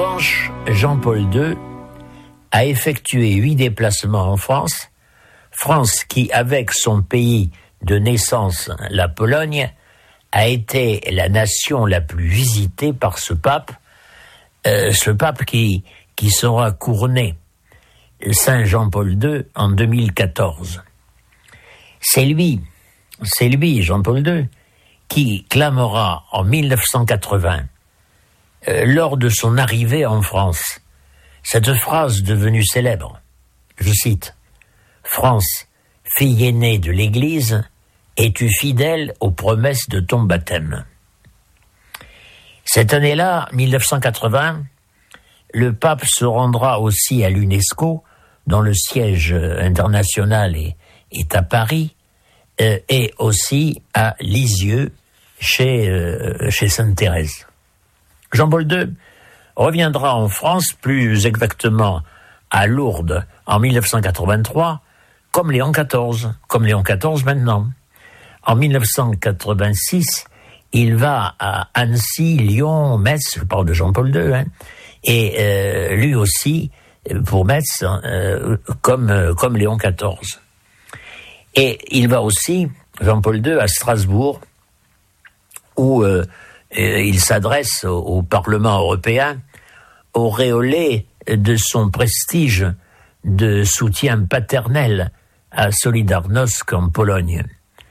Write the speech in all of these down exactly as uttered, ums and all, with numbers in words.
revanche, Jean-Paul deux a effectué huit déplacements en France, France qui, avec son pays de naissance, la Pologne, a été la nation la plus visitée par ce pape, euh, ce pape qui, qui sera couronné Saint Jean-Paul deux en deux mille quatorze. C'est lui, c'est lui, Jean-Paul deux, qui clamera en mille neuf cent quatre-vingts, euh, lors de son arrivée en France, cette phrase devenue célèbre. Je cite: « France, fille aînée de l'Église, es-tu fidèle aux promesses de ton baptême ?» Cette année-là, mille neuf cent quatre-vingts, le pape se rendra aussi à l'UNESCO, dont le siège international est, est à Paris, euh, et aussi à Lisieux, chez, euh, chez Sainte Thérèse. Jean-Paul deux reviendra en France, plus exactement à Lourdes, en mille neuf cent quatre-vingt-trois, comme Léon quatorze, comme Léon quatorze maintenant. En mille neuf cent quatre-vingt-six, il va à Annecy, Lyon, Metz, je parle de Jean-Paul deux, hein, et euh, lui aussi, pour Metz, euh, comme, euh, comme Léon quatorze. Et il va aussi, Jean-Paul deux, à Strasbourg, où euh, il s'adresse au, au Parlement européen, auréolé de son prestige de soutien paternel à Solidarnosc en Pologne.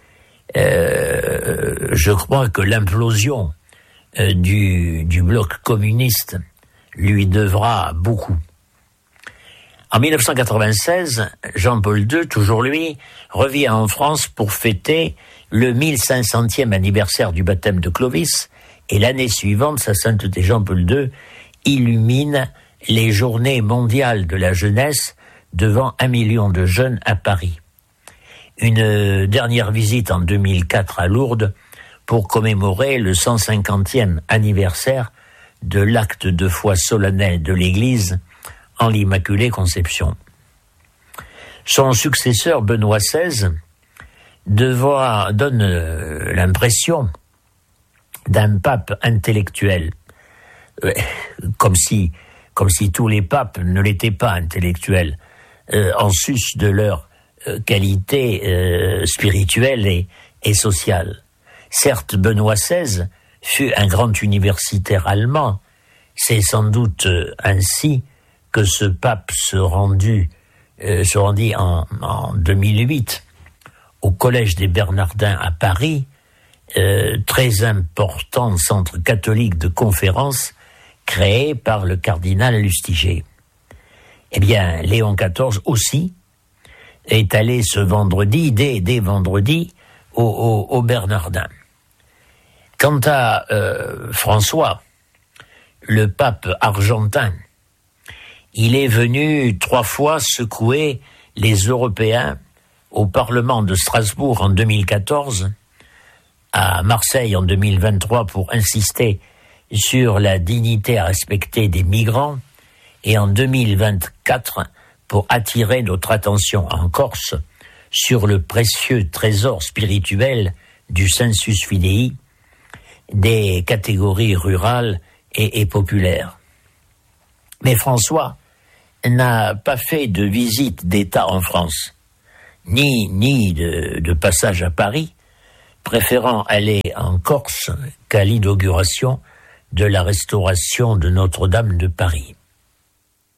Euh, je crois que l'implosion euh, du, du bloc communiste lui devra beaucoup. En mille neuf cent quatre-vingt-seize, Jean-Paul deux, toujours lui, revient en France pour fêter le mille cinq centième anniversaire du baptême de Clovis, et l'année suivante, sa sainteté Jean-Paul deux illumine les journées mondiales de la jeunesse devant un million de jeunes à Paris. Une dernière visite en deux mille quatre à Lourdes pour commémorer le cent cinquantième anniversaire de l'acte de foi solennel de l'Église en l'Immaculée Conception. Son successeur Benoît seize devra, donne l'impression d'un pape intellectuel, comme si, comme si tous les papes ne l'étaient pas intellectuels, euh, en sus de leur euh, qualité euh, spirituelle et, et sociale. Certes, Benoît seize fut un grand universitaire allemand. C'est sans doute euh, ainsi que ce pape se rendit, euh, se rendit en, en deux mille huit au Collège des Bernardins à Paris, euh, très important centre catholique de conférences créé par le cardinal Lustiger. Eh bien, Léon quatorze aussi est allé ce vendredi, dès, dès vendredi, au, au, au Bernardin. Quant à euh, François, le pape argentin, il est venu trois fois secouer les Européens au Parlement de Strasbourg en deux mille quatorze, à Marseille en deux mille vingt-trois pour insister sur la dignité à respecter des migrants, et en deux mille vingt-quatre pour attirer notre attention en Corse sur le précieux trésor spirituel du sensus fidei des catégories rurales et, et populaires. Mais François n'a pas fait de visite d'État en France, ni, ni de, de passage à Paris, préférant aller en Corse qu'à l'inauguration de la restauration de Notre-Dame de Paris.